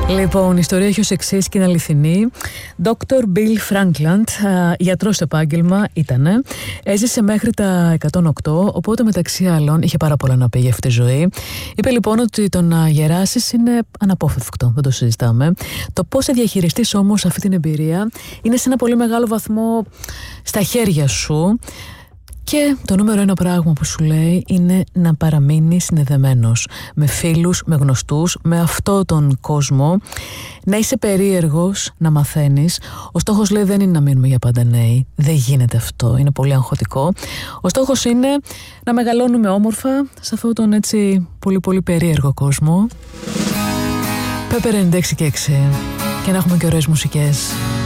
Λοιπόν, η ιστορία έχει ως εξής και είναι αληθινή. Dr. Bill Frankland, γιατρός στο επάγγελμα ήτανε, έζησε μέχρι τα 108, οπότε μεταξύ άλλων είχε πάρα πολλά να πει για αυτή τη ζωή. Είπε λοιπόν ότι το να γεράσεις είναι αναπόφευκτο, δεν το συζητάμε. Το πώς θα διαχειριστείς όμως αυτή την εμπειρία είναι σε ένα πολύ μεγάλο βαθμό στα χέρια σου. Και το νούμερο ένα πράγμα που σου λέει είναι να παραμείνεις συνδεδεμένος με φίλους, με γνωστούς, με αυτό τον κόσμο, να είσαι περίεργος, να μαθαίνεις. Ο στόχος, λέει, δεν είναι να μείνουμε για πάντα νέοι, δεν γίνεται αυτό, είναι πολύ αγχωτικό. Ο στόχος είναι να μεγαλώνουμε όμορφα σε αυτόν τον έτσι πολύ πολύ περίεργο κόσμο. Pepper 96 και 6 και να έχουμε και ωραίες μουσικές.